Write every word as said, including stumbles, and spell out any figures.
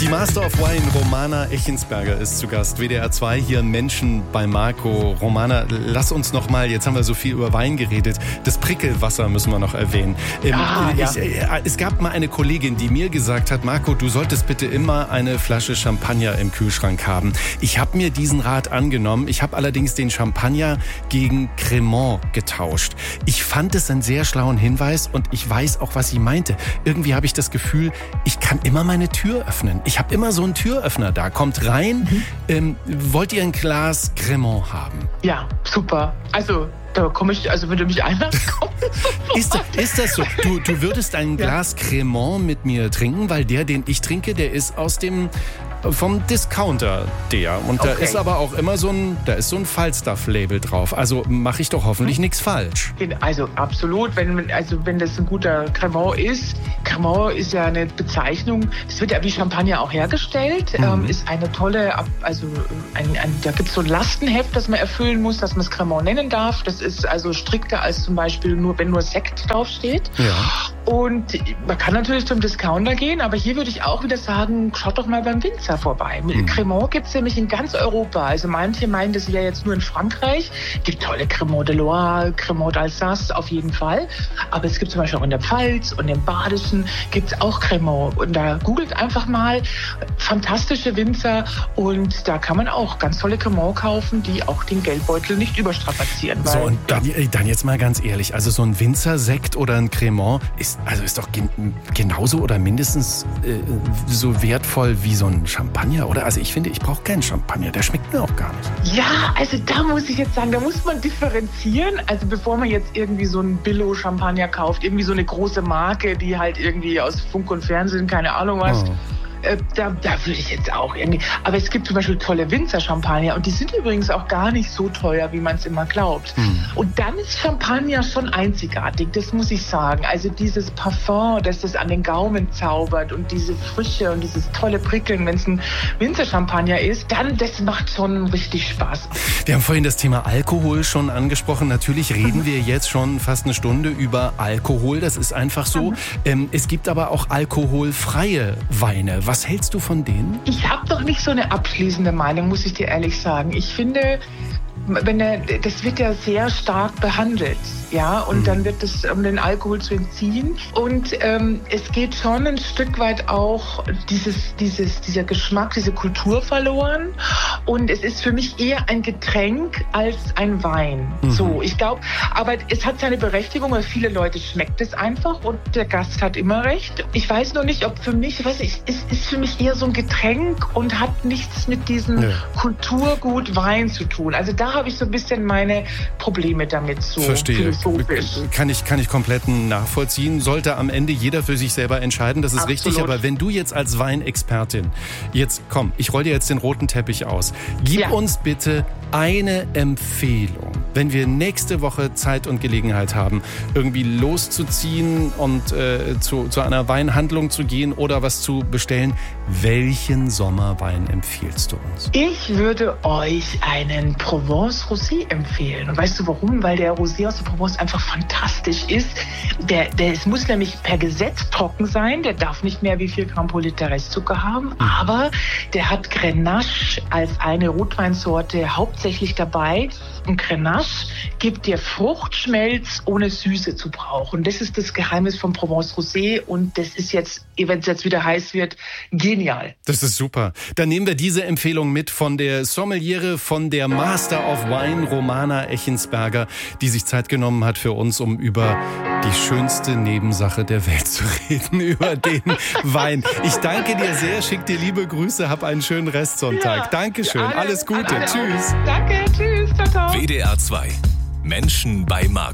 Master of Wine, Romana Echensberger, ist zu Gast. W D R zwei hier, Menschen bei Marco. Romana, lass uns noch mal, jetzt haben wir so viel über Wein geredet, das Prickelwasser müssen wir noch erwähnen. Ähm, ah, ja. ich, äh, es gab mal eine Kollegin, die mir gesagt hat, Marco, du solltest bitte immer eine Flasche Champagner im Kühlschrank haben. Ich habe mir diesen Rat angenommen. Ich habe allerdings den Champagner gegen Cremant getauscht. Ich fand es einen sehr schlauen Hinweis und ich weiß auch, was sie meinte. Irgendwie habe ich das Gefühl, ich kann immer meine Tür öffnen. Ich habe immer so einen Türöffner da. Kommt rein. Mhm. Ähm, wollt ihr ein Glas Cremant haben? Ja, super. Also, da komme ich, also wenn du mich einladest, komm ist, ist das so? Du, du würdest ein ja. Glas Cremant mit mir trinken, weil der, den ich trinke, der ist aus dem vom Discounter der. Und da okay. ist aber auch immer so ein, da ist so ein Falstaff-Label drauf. Also mache ich doch hoffentlich hm. nichts falsch. Also absolut, wenn, also wenn das ein guter Cremant ist. Cremant ist ja eine Bezeichnung, das wird ja wie Champagner auch hergestellt, mhm. ähm, ist eine tolle, also ein, ein, da gibt es so ein Lastenheft, das man erfüllen muss, dass man es Cremant nennen darf. Das ist also strikter als zum Beispiel nur, wenn nur Sekt draufsteht. Ja. Und man kann natürlich zum Discounter gehen, aber hier würde ich auch wieder sagen, schaut doch mal beim Winzer vorbei. Mhm. Cremant gibt es nämlich in ganz Europa. Also manche meinen, das wäre jetzt nur in Frankreich. Es gibt tolle Cremant de Loire, Cremant d'Alsace auf jeden Fall. Aber es gibt zum Beispiel auch in der Pfalz und im Badischen gibt es auch Cremant. Und da googelt einfach mal fantastische Winzer und da kann man auch ganz tolle Cremant kaufen, die auch den Geldbeutel nicht überstrapazieren. So, und dann, dann jetzt mal ganz ehrlich, also so ein Winzersekt oder ein Cremant ist, also ist doch gen- genauso oder mindestens äh, so wertvoll wie so ein Champagner, oder? Also ich finde, ich brauche keinen Champagner, der schmeckt mir auch gar nicht. Ja, also da muss ich jetzt sagen, da muss man differenzieren. Also bevor man jetzt irgendwie so einen Billo-Champagner kauft, irgendwie so eine große Marke, die halt irgendwie aus Funk und Fernsehen, keine Ahnung was, oh. äh, da, da würde ich jetzt auch irgendwie... Aber es gibt zum Beispiel tolle Winzer-Champagner und die sind übrigens auch gar nicht so teuer, wie man es immer glaubt. Hm. Und dann ist Champagner schon einzigartig, das muss ich sagen. Also dieses Parfum, das das an den Gaumen zaubert und diese Frische und dieses tolle Prickeln, wenn es ein Winzer-Champagner ist, dann das macht schon richtig Spaß. Wir haben vorhin das Thema Alkohol schon angesprochen. Natürlich reden wir jetzt schon fast eine Stunde über Alkohol. Das ist einfach so. Ähm, es gibt aber auch alkoholfreie Weine. Was hältst du von denen? Ich habe doch nicht so eine abschließende Meinung, muss ich dir ehrlich sagen. Ich finde, wenn der, das wird ja sehr stark behandelt, ja, und mhm. dann wird es, um den Alkohol zu entziehen. Und ähm, es geht schon ein Stück weit auch dieses, dieses, dieser Geschmack, diese Kultur verloren. Und es ist für mich eher ein Getränk als ein Wein. Mhm. So, ich glaube, aber es hat seine Berechtigung, weil viele Leute schmeckt es einfach und der Gast hat immer recht. Ich weiß noch nicht, ob für mich, weiß ich, es ist für mich eher so ein Getränk und hat nichts mit diesem ja. Kulturgut Wein zu tun. Also da habe ich so ein bisschen meine Probleme damit, so Verstehe. philosophisch. Kann ich, kann ich komplett nachvollziehen. Sollte am Ende jeder für sich selber entscheiden, das ist Absolut. Richtig. Aber wenn du jetzt als Weinexpertin, jetzt komm, ich roll dir jetzt den roten Teppich aus. Gib ja. uns bitte eine Empfehlung, wenn wir nächste Woche Zeit und Gelegenheit haben, irgendwie loszuziehen und äh, zu, zu einer Weinhandlung zu gehen oder was zu bestellen. Welchen Sommerwein empfiehlst du uns? Ich würde euch einen Provence Rosé empfehlen. Und weißt du warum? Weil der Rosé aus der Provence einfach fantastisch ist. Der, der, es muss nämlich per Gesetz trocken sein. Der darf nicht mehr wie vier Gramm pro Liter Restzucker haben. Aber der hat Grenache als eine Rotweinsorte hauptsächlich dabei. Und Grenache gibt dir Fruchtschmelz, ohne Süße zu brauchen. Das ist das Geheimnis vom Provence Rosé. Und das ist jetzt, wenn es jetzt wieder heiß wird, genial. Das ist super. Dann nehmen wir diese Empfehlung mit von der Sommeliere, von der Master of Wine, Romana Echensberger, die sich Zeit genommen hat für uns, um über die schönste Nebensache der Welt zu reden, über den Wein. Ich danke dir sehr, schick dir liebe Grüße, hab einen schönen Restsonntag. Ja, Dankeschön, alle, alles Gute, tschüss. Danke, tschüss, ciao, ciao. W D R zwei, Menschen bei Marco.